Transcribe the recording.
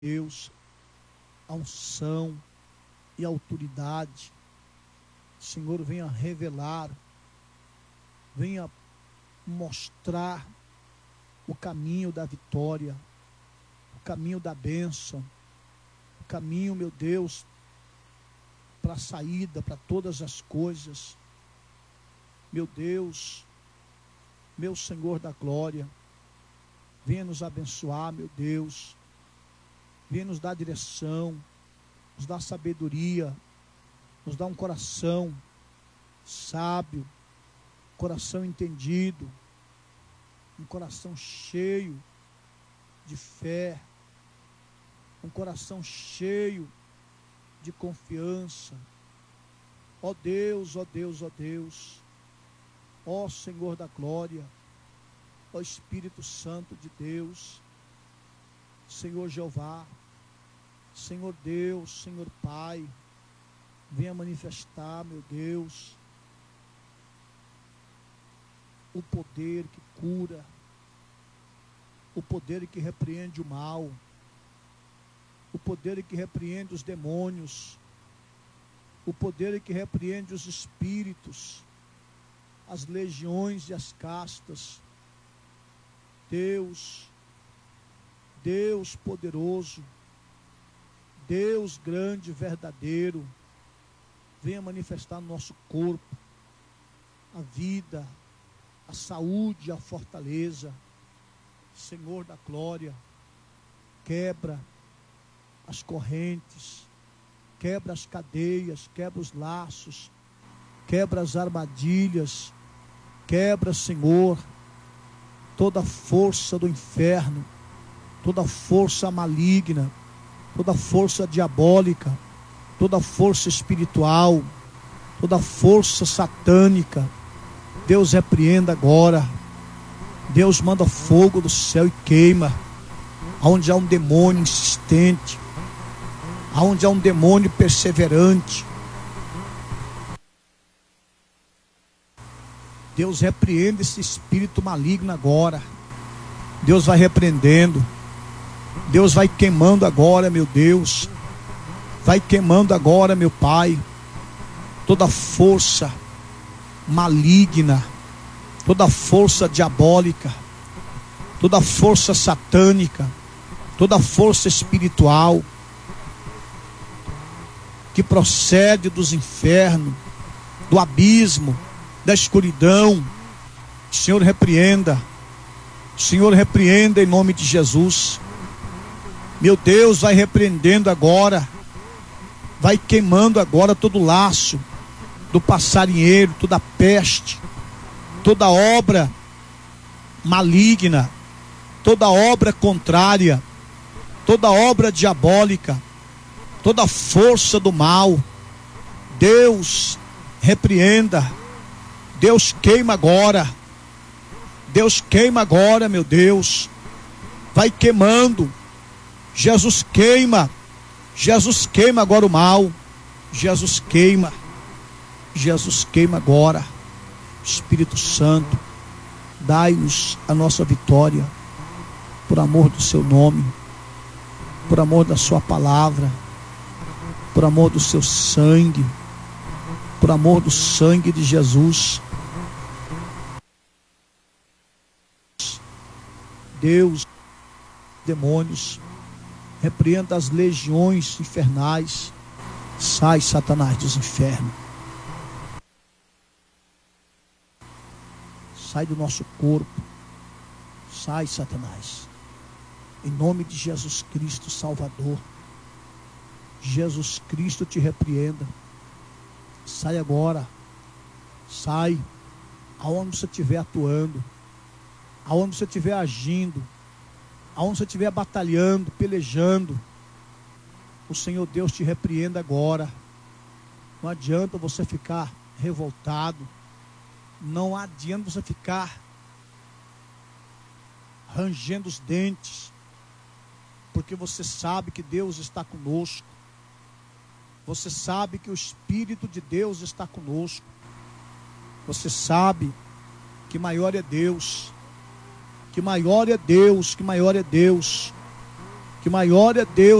Deus, a unção e a autoridade. Senhor, venha revelar, venha mostrar o caminho da vitória, o caminho da bênção, o caminho, meu Deus, para a saída, para todas as coisas. Meu Deus, meu Senhor da glória, venha nos abençoar, meu Deus, venha nos dar direção, nos dar sabedoria, nos dar um coração sábio, coração entendido, um coração cheio de fé, um coração cheio de confiança. Ó Deus, ó Deus, ó Deus, ó Senhor da glória, ó Espírito Santo de Deus, Senhor Jeová, Senhor Deus, Senhor Pai, venha manifestar, meu Deus, o poder que cura, o poder que repreende o mal, o poder que repreende os demônios, o poder que repreende os espíritos, as legiões e as castas. Deus, Deus poderoso, Deus grande e verdadeiro, venha manifestar no nosso corpo a vida, a saúde, a fortaleza. Senhor da glória, quebra as correntes, quebra as cadeias, quebra os laços, quebra as armadilhas, quebra, Senhor, toda a força do inferno, toda a força maligna, toda a força diabólica, toda a força espiritual, toda a força satânica. Deus repreenda agora. Deus manda fogo do céu e queima aonde há um demônio insistente, aonde há um demônio perseverante. Deus repreende esse espírito maligno agora. Deus vai repreendendo, Deus vai queimando agora, meu Deus, vai queimando agora, meu Pai, toda força maligna, toda força diabólica, toda força satânica, toda força espiritual que procede dos infernos, do abismo, da escuridão. Senhor, repreenda, Senhor, repreenda em nome de Jesus. Meu Deus, vai repreendendo agora, vai queimando agora todo o laço do passarinheiro, toda peste, toda obra maligna, toda obra contrária, toda obra diabólica, toda força do mal. Deus, repreenda, Deus queima agora, Deus queima agora, meu Deus, vai queimando. Jesus queima agora o mal, Jesus queima agora. Espírito Santo, dai-nos a nossa vitória, por amor do seu nome, por amor da sua palavra, por amor do seu sangue, por amor do sangue de Jesus. Deus, demônios, repreenda as legiões infernais. Sai, Satanás, dos infernos. Sai do nosso corpo. Sai, Satanás. Em nome de Jesus Cristo, Salvador. Jesus Cristo te repreenda. Sai agora. Sai. Aonde você estiver atuando, aonde você estiver agindo, aonde você estiver batalhando, pelejando, o Senhor Deus te repreenda agora. Não adianta você ficar revoltado, não adianta você ficar rangendo os dentes, porque você sabe que Deus está conosco, você sabe que o Espírito de Deus está conosco, você sabe que maior é Deus, que maior é Deus, que maior é Deus. que maior é Deus.